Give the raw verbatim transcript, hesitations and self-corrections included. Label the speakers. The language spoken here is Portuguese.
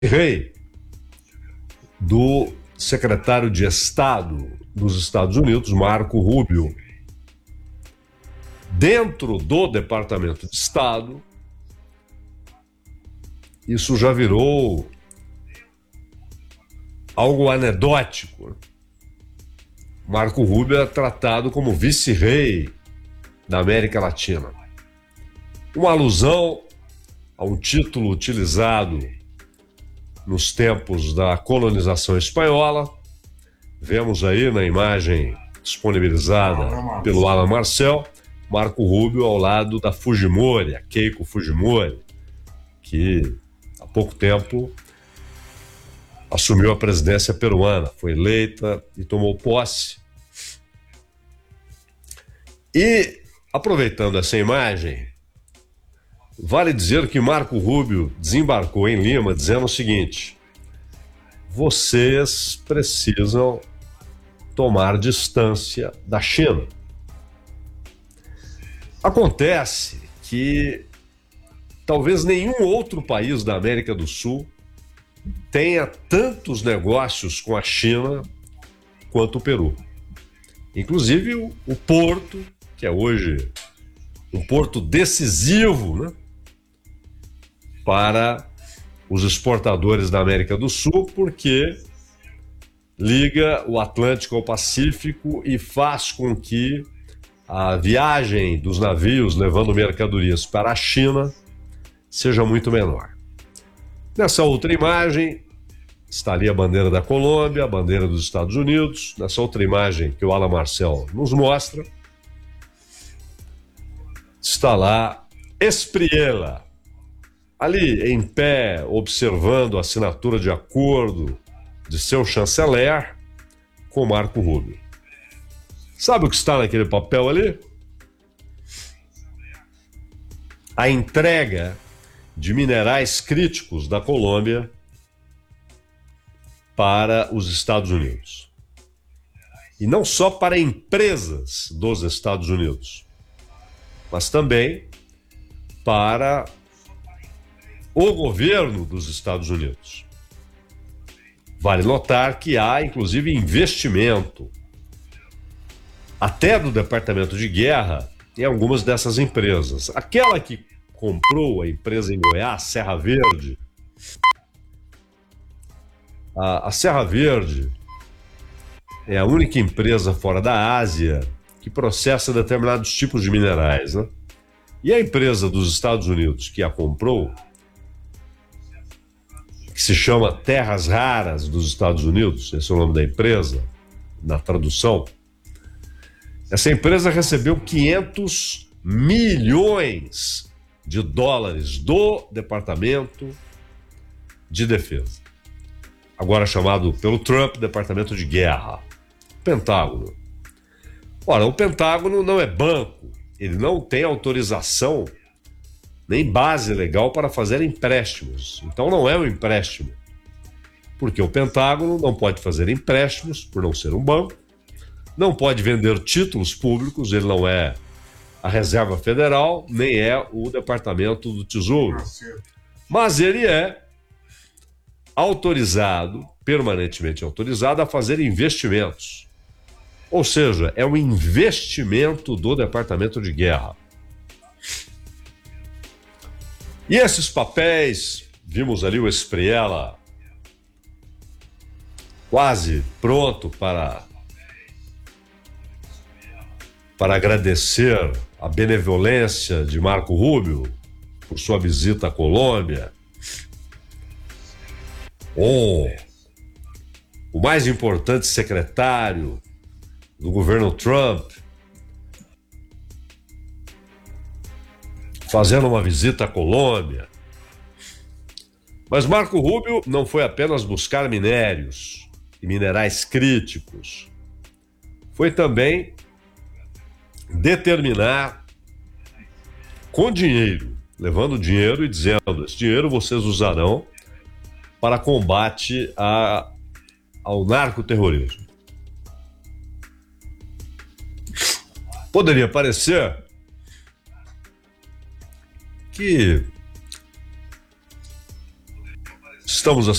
Speaker 1: rei do secretário de Estado dos Estados Unidos, Marco Rubio. Dentro do Departamento de Estado, isso já virou algo anedótico. Marco Rubio é tratado como vice-rei da América Latina. Uma alusão a um título utilizado nos tempos da colonização espanhola. Vemos aí na imagem disponibilizada pelo Alan Marcel, Marco Rubio ao lado da Fujimori, a Keiko Fujimori, que há pouco tempo assumiu a presidência peruana, foi eleita e tomou posse. E, aproveitando essa imagem, vale dizer que Marco Rubio desembarcou em Lima dizendo o seguinte: vocês precisam tomar distância da China. Acontece que talvez nenhum outro país da América do Sul tenha tantos negócios com a China quanto o Peru. Inclusive o, o Porto, que é hoje um porto decisivo, né, para os exportadores da América do Sul, porque liga o Atlântico ao Pacífico e faz com que a viagem dos navios levando mercadorias para a China seja muito menor. Nessa outra imagem está ali a bandeira da Colômbia, a bandeira dos Estados Unidos. Nessa outra imagem que o Alan Marcel nos mostra, está lá Espriella, ali em pé, observando a assinatura de acordo de seu chanceler com Marco Rubio. Sabe o que está naquele papel ali? A entrega de minerais críticos da Colômbia para os Estados Unidos. E não só para empresas dos Estados Unidos, mas também para o governo dos Estados Unidos. Vale notar que há, inclusive, investimento até do Departamento de Guerra em algumas dessas empresas. Aquela que comprou a empresa em Goiás, Serra Verde, a, a Serra Verde é a única empresa fora da Ásia que processa determinados tipos de minerais, né? E a empresa dos Estados Unidos que a comprou, que se chama Terras Raras dos Estados Unidos, esse é o nome da empresa, na tradução, essa empresa recebeu quinhentos milhões de dólares do Departamento de Defesa, agora chamado pelo Trump Departamento de Guerra, Pentágono. Ora, o Pentágono não é banco, ele não tem autorização nem base legal para fazer empréstimos, então não é um empréstimo, porque o Pentágono não pode fazer empréstimos por não ser um banco, não pode vender títulos públicos, ele não é a Reserva Federal, nem é o Departamento do Tesouro. Mas ele é autorizado, permanentemente autorizado, a fazer investimentos. Ou seja, é um investimento do Departamento de Guerra. E esses papéis, vimos ali o Espriella quase pronto para para agradecer a benevolência de Marco Rubio por sua visita à Colômbia. Oh, o mais importante secretário do governo Trump fazendo uma visita à Colômbia. Mas Marco Rubio não foi apenas buscar minérios e minerais críticos, foi também determinar com dinheiro, levando dinheiro e dizendo: esse dinheiro vocês usarão para combate a, ao narcoterrorismo. Poderia parecer que Estamos